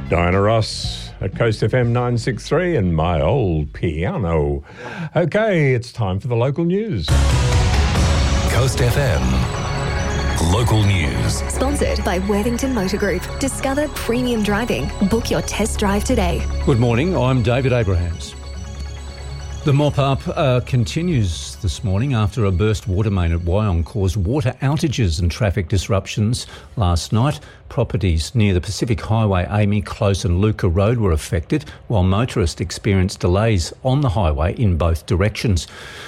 Diana Ross at Coast FM 963 and my old piano. Okay, it's time for the local news. Coast FM. Local news. Sponsored by Worthington Motor Group. Discover premium driving. Book your test drive today. Good morning, I'm David Abrahams. The mop-up continues this morning after a burst water main at Wyong caused water outages and traffic disruptions last night. Properties near the Pacific Highway, Amy, Close and Luca Road were affected, while motorists experienced delays on the highway in both directions.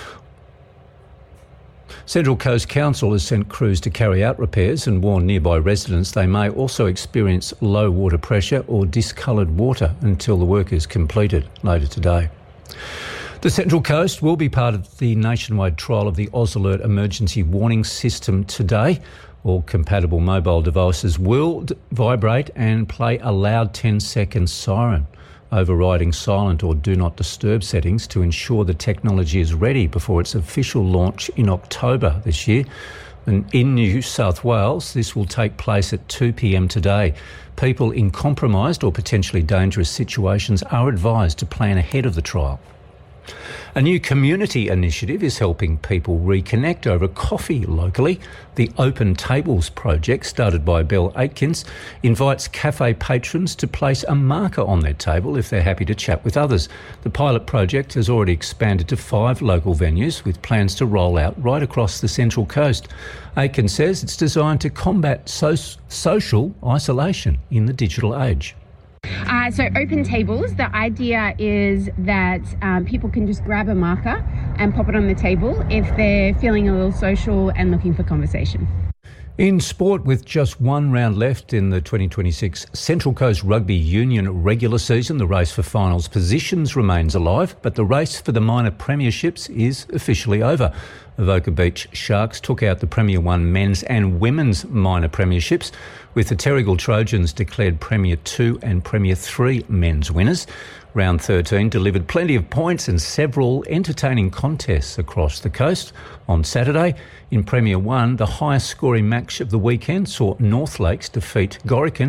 Central Coast Council has sent crews to carry out repairs and warned nearby residents they may also experience low water pressure or discoloured water until the work is completed later today. The Central Coast will be part of the nationwide trial of the AusAlert emergency warning system today. All compatible mobile devices will vibrate and play a loud 10-second siren, overriding silent or do not disturb settings to ensure the technology is ready before its official launch in October this year. And in New South Wales, this will take place at 2 p.m. today. People in compromised or potentially dangerous situations are advised to plan ahead of the trial. A new community initiative is helping people reconnect over coffee locally. The Open Tables project, started by Bill Aitkins, invites cafe patrons to place a marker on their table if they're happy to chat with others. The pilot project has already expanded to 5 local venues with plans to roll out right across the Central Coast. Aitkins says it's designed to combat social isolation in the digital age. So Open Tables, the idea is that people can just grab a marker and pop it on the table if they're feeling a little social and looking for conversation. In sport, with just one round left in the 2026 Central Coast Rugby Union regular season, the race for finals positions remains alive, but the race for the minor premierships is officially over. Avoca Beach Sharks took out the Premier 1 men's and women's minor premierships, with the Terrigal Trojans declared Premier 2 and Premier 3 men's winners. Round 13 delivered plenty of points and several entertaining contests across the coast. On Saturday, in Premier 1, the highest scoring match of the weekend saw North Lakes defeat Gorican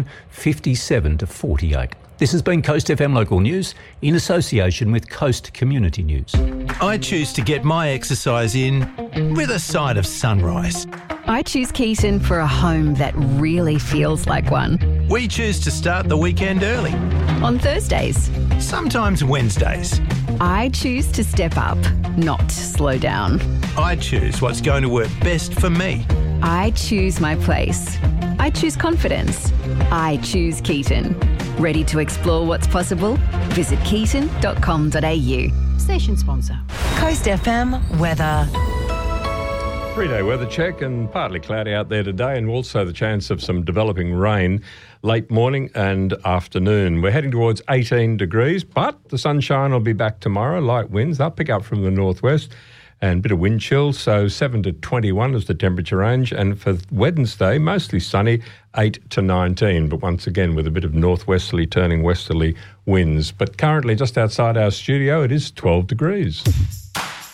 57-48. This has been Coast FM Local News in association with Coast Community News. I choose to get my exercise in with a side of sunrise. I choose Keaton for a home that really feels like one. We choose to start the weekend early. On Thursdays. Sometimes Wednesdays. I choose to step up, not slow down. I choose what's going to work best for me. I choose my place. I choose confidence. I choose Keaton. Ready to explore what's possible? Visit keaton.com.au. Station sponsor. Coast FM weather. 3-day weather check and partly cloudy out there today, and also the chance of some developing rain late morning and afternoon. We're heading towards 18 degrees, but the sunshine will be back tomorrow. Light winds, they'll pick up from the northwest and a bit of wind chill, so 7 to 21 is the temperature range. And for Wednesday, mostly sunny, 8 to 19, but once again with a bit of northwesterly turning westerly winds. But currently just outside our studio, it is 12 degrees.